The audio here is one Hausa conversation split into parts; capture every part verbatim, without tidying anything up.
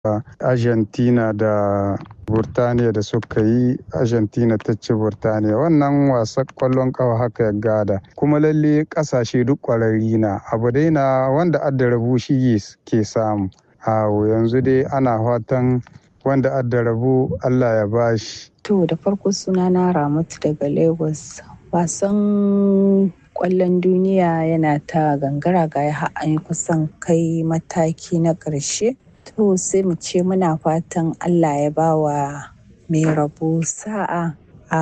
Argentina da Burtaniya da suka yi. Argentina ta ci Burtaniya. Wannan wasan kwallon kafa haka ya gada. Kuma lalle kasashe duk kwararri na. Abu dai na wanda adda rabu shi ke samu. Awo yanzu dai ana fatan wanda adda rabu Allah ya bashi. To da farko sunana Ramatu daga Lagos. Wasan kwallon duniya yana ta gangara ga ya an kusan kai mataki na ƙarshe. To sai mu ce muna fatan Allah ya ba wa mai rabo sa'a.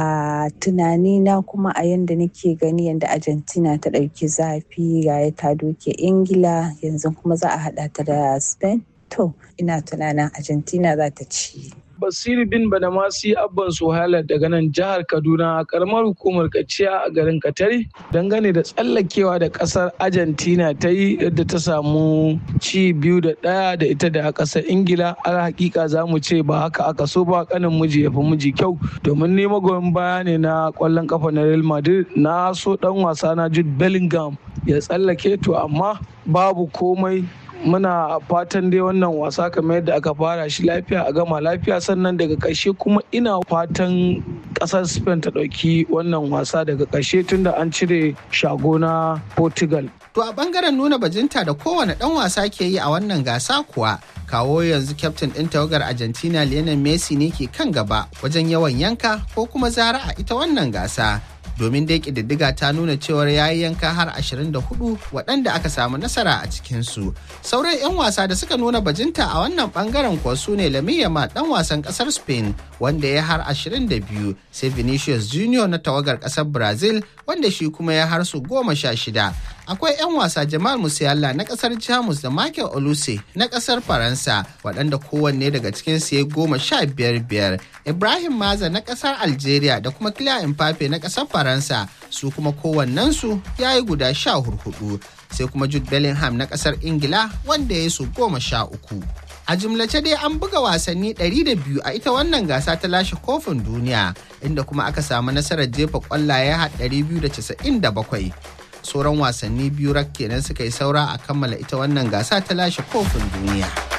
A tunanina kuma a yanda nake gani yanda Argentina ta ɗauki zafi ga ya ta doke Ingila yanzu kuma za a haɗa ta da Spain. To ina tunanin Argentina za ta ci. Basiru bin Badamasi Abban Suhaila daga nan jihar Kaduna a karamar hukumar Kaciya a garin Katari dangane da tsallakewa da kasar Argentina ta yi yadda ta samu ci biyu da ɗaya da ita da kasar Ingila. Al hakika za mu ce ba haka aka so ba, kanin miji ya fi miji kyau, domin ne magoyin baya ne na kwallon kafa na Real Madrid. Na so dan wasa na Jude Bellingham ya tsallake, to amma babu komai. Muna fatan dai wannan wasa kamar yadda aka fara shi lafiya a gama lafiya, sannan daga ƙarshe kuma ina fatan ƙasar Spain ta ɗauki wannan wasa daga ƙarshe tunda an cire shago na Portugal. To a ɓangaren nuna bajinta da kowane ɗan wasa ke yi a wannan gasa kuwa, kawo yanzu kyaftin ɗin tawagar Argentina Lionel Messi ne ke kan gaba wajen yawan yanka ko kuma zara a ita wannan gasa. Domin dai ƙididdiga ta nuna cewar ya yi yanka har ashirin da hudu waɗanda aka samu nasara a cikinsu. Sauran 'yan wasa da suka nuna bajinta a wannan ɓangaren kuwa su ne Lamine Yamal ɗan wasan ƙasar Spain wanda ya har ashirin da biyu, sai Vinicius Junior na tawagar ƙasar Brazil wanda shi kuma ya har su goma sha shida. Akwai 'yan wasa Jamal Musiala na ƙasar Jamus da Michael Olise na ƙasar Faransa waɗanda kowanne daga cikinsu ya goma sha biyar biyar. Ibrahim Maza na ƙasar Algeria da kuma Kylian Mbappe na ƙasar Faransa su kuma kowannensu ya yi guda sha hurhudu, sai kuma Jude Bellingham na ƙasar Ingila wanda ya yi su goma sha uku. A jumlace dai an buga wasanni ɗari da biyu a ita wannan gasa ta lashe kofin duniya, inda kuma aka samu nasarar jefa ƙwallaye har ɗari biyu da casa'in da bakwai. Sauran wasanni biyu rak kenan suka yi saura a kammala ita wannan gasa ta lashe kofin duniya.